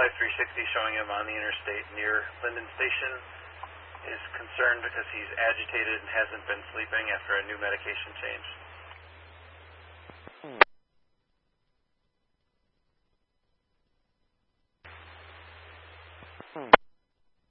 Flight 360 showing him on the interstate near Linden Station. Is concerned because he's agitated and hasn't been sleeping after a new medication change.